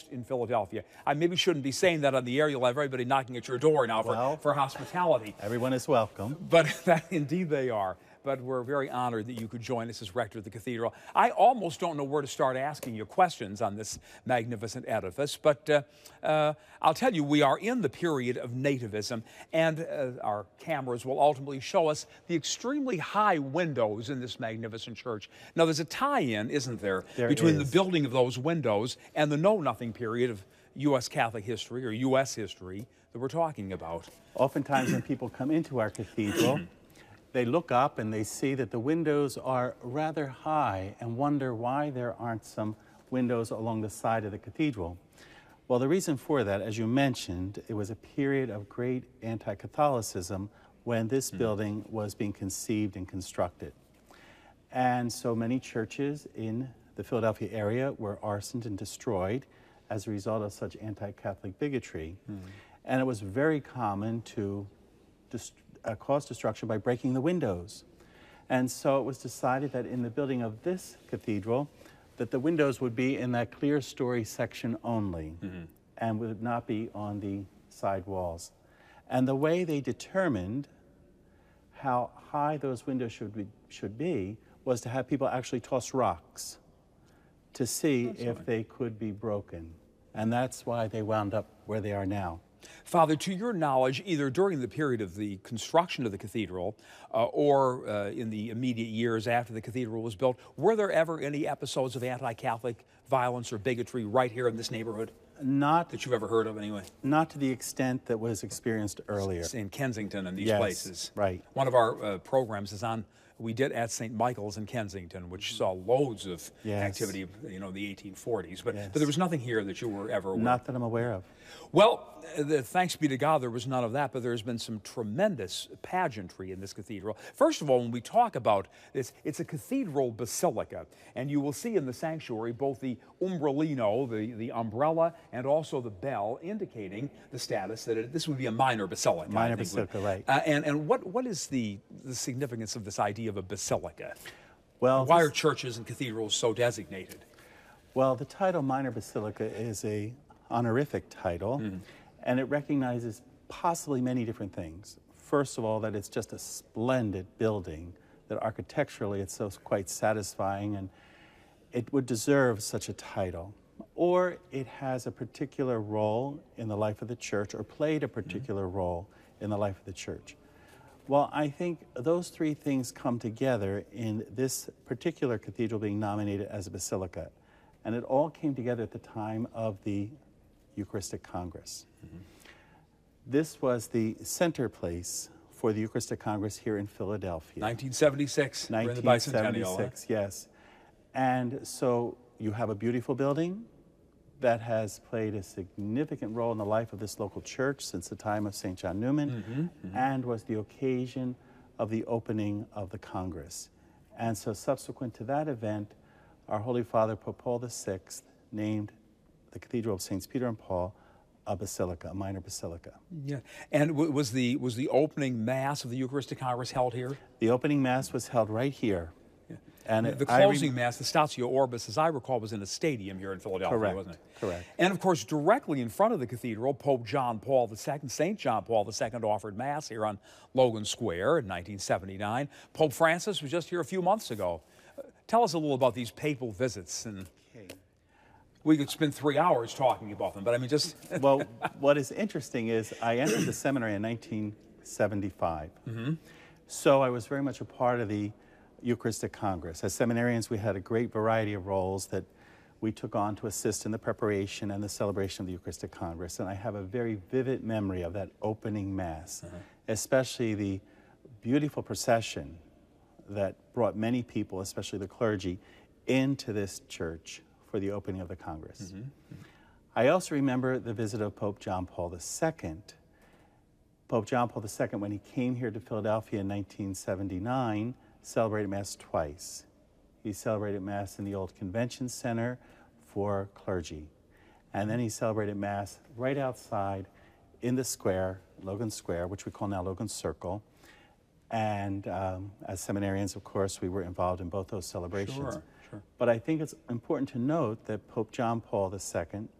host in Philadelphia. I maybe shouldn't be saying that on the air. You'll have everybody knocking at your door now for hospitality. Everyone is welcome. But indeed they are. But we're very honored that you could join us as rector of the cathedral. I almost don't know where to start asking you questions on this magnificent edifice, but I'll tell you, we are in the period of nativism, and our cameras will ultimately show us the extremely high windows in this magnificent church. Now, there's a tie-in, isn't there, between the building of those windows and the Know-Nothing period of U.S. Catholic history, or U.S. history, that we're talking about. Oftentimes when people come into our cathedral, they look up and they see that the windows are rather high and wonder why there aren't some windows along the side of the cathedral. Well, the reason for that, as you mentioned, it was a period of great anti-Catholicism when this building was being conceived and constructed. And so many churches in the Philadelphia area were arsoned and destroyed as a result of such anti-Catholic bigotry. And it was very common to cause destruction by breaking the windows. And so it was decided that in the building of this cathedral, that the windows would be in that clear story section only and would not be on the side walls. And the way they determined how high those windows should be was to have people actually toss rocks to see if they could be broken. And that's why they wound up where they are now. Father, to your knowledge, either during the period of the construction of the cathedral or in the immediate years after the cathedral was built, were there ever any episodes of anti-Catholic violence or bigotry right here in this neighborhood? Not that you've ever heard of, anyway? Not to the extent that was experienced earlier. In Kensington and these places. Right. One of our programs is on, we did at St. Michael's in Kensington, which saw loads of activity, you know, in the 1840s. But there was nothing here that you were ever aware of? Not that I'm aware of. Well, thanks be to God, there was none of that, but there's been some tremendous pageantry in this cathedral. First of all, when we talk about this, it's a cathedral basilica, and you will see in the sanctuary both the umbrellino, the umbrella, and also the bell, indicating the status that this would be a minor basilica. Minor basilica, right. And what is the significance of this idea of a basilica? Well, why are churches and cathedrals so designated? Well, the title minor basilica is a honorific title, and it recognizes possibly many different things. First of all, that it's just a splendid building, that architecturally it's so quite satisfying, and it would deserve such a title. Or it has a particular role in the life of the church, or played a particular role in the life of the church. Well, I think those three things come together in this particular cathedral being nominated as a basilica. And it all came together at the time of the Eucharistic Congress. This was the center place for the Eucharistic Congress here in Philadelphia. 1976, 1976, yes. And so you have a beautiful building that has played a significant role in the life of this local church since the time of St. John Newman, and was the occasion of the opening of the Congress. And so subsequent to that event, our Holy Father, Pope Paul VI, named the Cathedral of Saints Peter and Paul a basilica, a minor basilica. Yeah, and was the opening Mass of the Eucharistic Congress held here? The opening Mass was held right here. And the closing Mass, the Statio Orbis, as I recall, was in a stadium here in Philadelphia, wasn't it? Correct. And of course, directly in front of the cathedral, Pope John Paul II, St. John Paul II offered Mass here on Logan Square in 1979. Pope Francis was just here a few months ago. Tell us a little about these papal visits. And we could spend 3 hours talking about them, but I mean, just... Well, what is interesting is I entered the seminary in 1975. So I was very much a part of the Eucharistic Congress. As seminarians, we had a great variety of roles that we took on to assist in the preparation and the celebration of the Eucharistic Congress. And I have a very vivid memory of that opening Mass, especially the beautiful procession that brought many people, especially the clergy, into this church for the opening of the Congress. I also remember the visit of Pope John Paul II. Pope John Paul II, when he came here to Philadelphia in 1979, celebrated Mass twice. He celebrated Mass in the old Convention Center for clergy. And then he celebrated Mass right outside in the square, Logan Square, which we call now Logan Circle. And as seminarians, of course, we were involved in both those celebrations. Sure. But I think it's important to note that Pope John Paul II